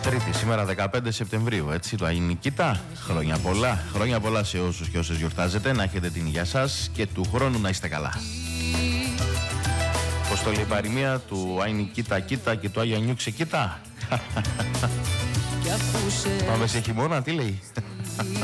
Τρίτη, σήμερα 15 Σεπτεμβρίου, έτσι, το Αγίου Νικήτα. Χρόνια πολλά. Χρόνια πολλά σε όσους και όσες γιορτάζετε. Να έχετε την υγεία σας και του χρόνου να είστε καλά. Πώς το λέει η παροιμία του Αγίου Νικήτα, κοίτα και του Άγιου Ανιού ξεκοίτα. Πάμε σε χειμώνα, τι λέει.